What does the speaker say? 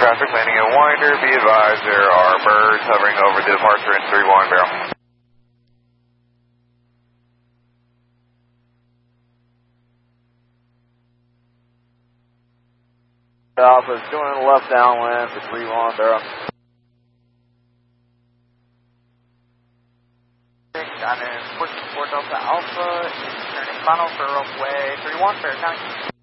traffic landing at Winder. Be advised there are birds hovering over the departure in 3-1 barrel. Alpha is doing left downwind for 3-1 barrel. I'm in 4 Delta Alpha, is turning final for runway 31 Fair County.